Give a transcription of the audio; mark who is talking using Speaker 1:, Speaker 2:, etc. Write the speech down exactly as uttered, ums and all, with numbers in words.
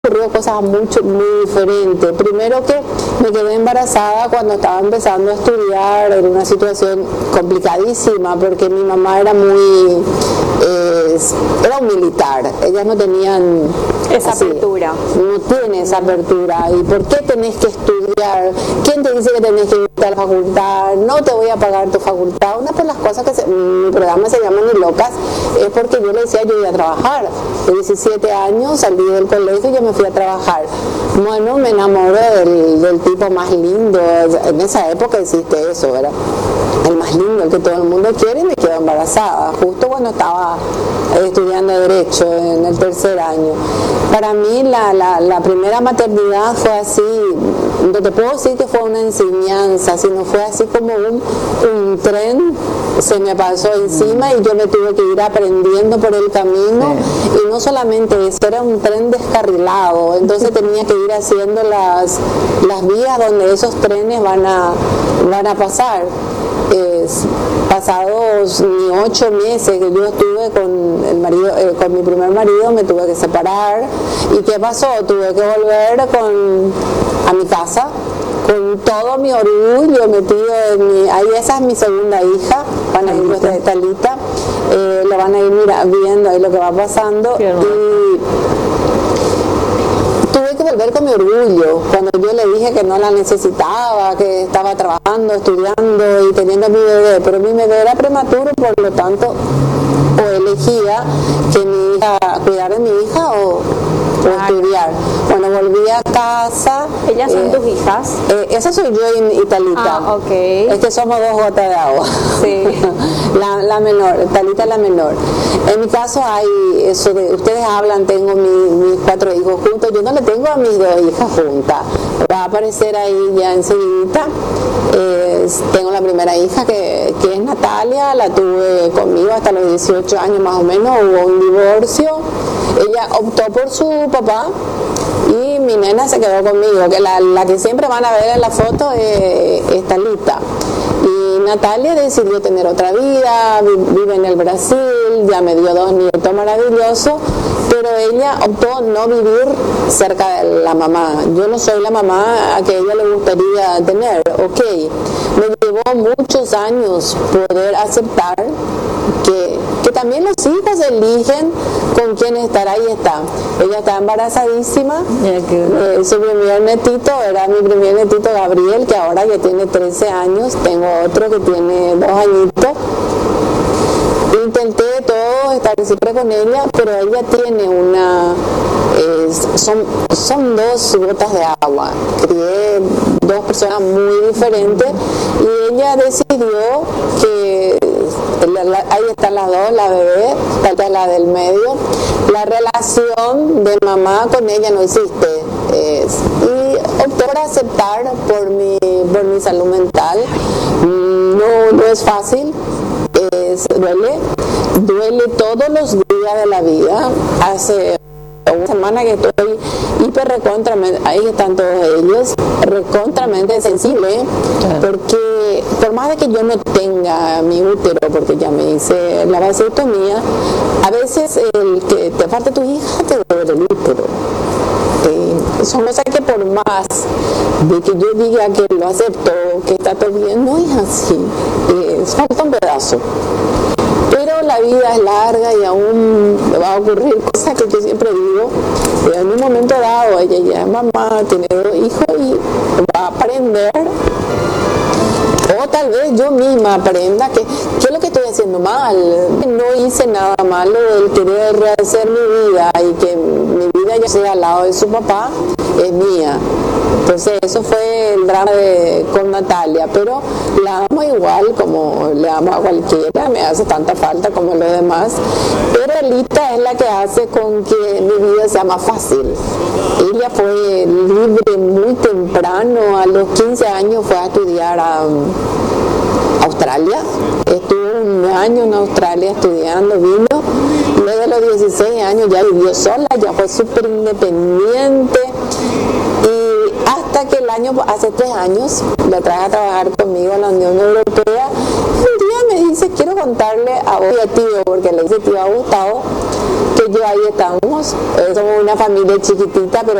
Speaker 1: ocurrió cosas mucho, muy diferentes. Primero que me quedé embarazada cuando estaba empezando a estudiar en una situación complicadísima porque mi mamá era muy, eh, era un militar, ellas no tenían
Speaker 2: esa
Speaker 1: así,
Speaker 2: apertura.
Speaker 1: No tiene esa apertura. ¿Y por qué tenés que estudiar? ¿Quién te dice que tenés que ir a la facultad? No te voy a pagar tu facultad. Una de las cosas que se, mi programa se llama Ni Locas es porque yo le decía yo iba a trabajar. De diecisiete años salí del colegio y yo me fui a trabajar. Bueno, me enamoré del, del tipo más lindo. En esa época existe eso, ¿verdad? El más lindo, el que todo el mundo quiere, y me quedo embarazada, justo cuando estaba estudiando Derecho en el tercer año. Para mí la, la, la primera maternidad fue así, no te puedo decir que fue una enseñanza, sino fue así como un, un tren se me pasó encima y yo me tuve que ir aprendiendo por el camino, y no solamente eso, era un tren descarrilado, entonces tenía que ir haciendo las, las vías donde esos trenes van a, van a pasar. Es, pasados ni ocho meses que yo estuve con el marido, eh, con mi primer marido, me tuve que separar. ¿Y qué pasó? Tuve que volver con, a mi casa con todo mi orgullo metido en mi... Ahí esa es mi segunda hija, van a ir nuestra Talita, eh, lo van a ir mira, viendo ahí lo que va pasando. Y tuve que volver con mi orgullo cuando yo le dije que no la necesitaba, que estaba trabajando, estudiando y teniendo a mi bebé, pero mi bebé era prematuro, por lo tanto o elegía que mi hija, cuidar de mi hija o, o estudiar. Bueno, volví a casa.
Speaker 2: ¿Ellas son
Speaker 1: eh,
Speaker 2: tus hijas?
Speaker 1: Eh, esa soy yo y, y Talita.
Speaker 2: Ah, ok.
Speaker 1: Es que somos dos gotas de agua.
Speaker 2: Sí.
Speaker 1: la, la menor, Talita es la menor. En mi caso hay eso de, ustedes hablan, tengo mi, mis cuatro hijos juntos, yo no le tengo a mis dos hijas juntas. Va a aparecer ahí ya enseguida. Eh, tengo la primera hija que, que es Natalia, la tuve conmigo hasta los dieciocho años más o menos, hubo un divorcio. Ella optó por su papá y mi nena se quedó conmigo, que la, la que siempre van a ver en la foto es, es Talita. Y Natalia decidió tener otra vida, vive en el Brasil, ya me dio dos nietos maravillosos, pero ella optó no vivir cerca de la mamá. Yo no soy la mamá a que ella le gustaría tener, ok. Me llevó muchos años poder aceptar que, que también los hijos eligen con quién estar. Ahí está. Ella está embarazadísima. Eh, su primer netito era mi primer netito Gabriel, que ahora ya tiene trece años. Tengo otro que tiene dos añitos. Intenté todo, estar siempre con ella, pero ella tiene una... Eh, son, son dos gotas de agua. Crié dos personas muy diferentes y ella decidió que... La, la, ahí están las dos, la bebé, falta la del medio. La relación de mamá con ella no existe. Eh, y opté por aceptar por mi, por mi salud mental. No, no es fácil. Es, duele, duele todos los días de la vida. Hace una semana que estoy hiper recontramente, ahí están todos ellos, recontramente sensible, porque por más de que yo no tenga mi útero, porque ya me hice la vasectomía, a veces el que te falte tu hija te duele el útero. Eh, son cosas que por más de que yo diga que lo acepto, que está todo bien, no es así, eh, falta un pedazo. Pero la vida es larga y aún va a ocurrir cosas que yo siempre digo, que en un momento dado ella ya es mamá, tiene dos hijos y va a aprender, o tal vez yo misma aprenda que qué es lo que estoy haciendo mal. No hice nada malo, el querer rehacer mi vida y que mi vida ya sea al lado de su papá es mía. Entonces eso fue el drama de, con Natalia, pero la amo igual como le amo a cualquiera, me hace tanta falta como los demás, pero Elita es la que hace con que mi vida sea más fácil. Ella fue libre muy temprano, a los quince años fue a estudiar a Australia, estuvo un año en Australia estudiando, vino, luego de los dieciséis años ya vivió sola, ya fue súper independiente. Hasta que el año, hace tres años, la traje a trabajar conmigo en la Unión Europea. Un día me dice, quiero contarle a vos y a tío, porque le dice tío a Gustavo, que yo ahí estamos. Eh, somos una familia chiquitita, pero